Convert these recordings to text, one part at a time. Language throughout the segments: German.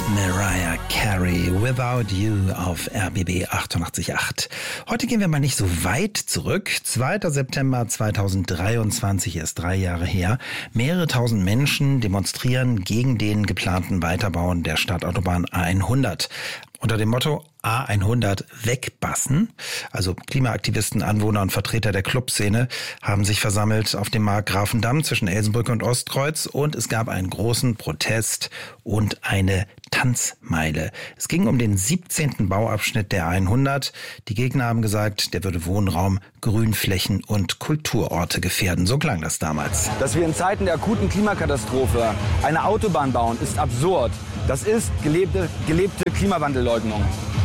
Mariah Carey, Without You auf RBB 88.8. Heute gehen wir mal nicht so weit zurück. 2. September 2023 ist 3 Jahre her. Mehrere tausend Menschen demonstrieren gegen den geplanten Weiterbau der Stadtautobahn A100. Unter dem Motto A100 wegbassen. Also Klimaaktivisten, Anwohner und Vertreter der Clubszene haben sich versammelt auf dem Markt Grafendamm zwischen Elsenbrücke und Ostkreuz und es gab einen großen Protest und eine Tanzmeile. Es ging um den 17. Bauabschnitt der A100. Die Gegner haben gesagt, der würde Wohnraum, Grünflächen und Kulturorte gefährden. So klang das damals. Dass wir in Zeiten der akuten Klimakatastrophe eine Autobahn bauen, ist absurd. Das ist gelebte Klimawandelleugnung.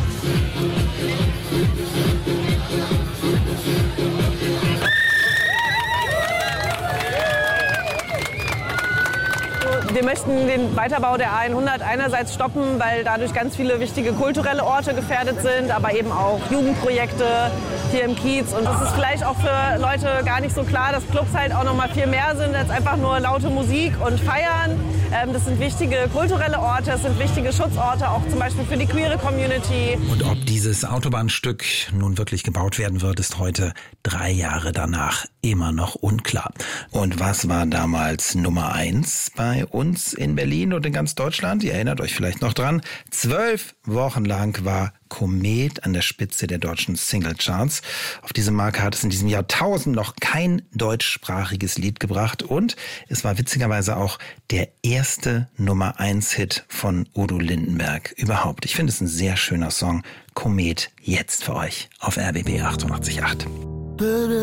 Wir möchten den Weiterbau der A100 einerseits stoppen, weil dadurch ganz viele wichtige kulturelle Orte gefährdet sind, aber eben auch Jugendprojekte hier im Kiez. Und es ist vielleicht auch für Leute gar nicht so klar, dass Clubs halt auch noch mal viel mehr sind als einfach nur laute Musik und Feiern. Das sind wichtige kulturelle Orte, es sind wichtige Schutzorte, auch zum Beispiel für die queere Community. Und ob dieses Autobahnstück nun wirklich gebaut werden wird, ist heute 3 Jahre danach immer noch unklar. Und was war damals Nummer 1 bei uns in Berlin und in ganz Deutschland? Ihr erinnert euch vielleicht noch dran. 12 Wochen lang war Komet an der Spitze der deutschen Singlecharts. Auf diese Marke hat es in diesem Jahrtausend noch kein deutschsprachiges Lied gebracht und es war witzigerweise auch der erste Nummer 1 Hit von Udo Lindenberg überhaupt. Ich finde es ein sehr schöner Song. Komet jetzt für euch auf RBB 88.8.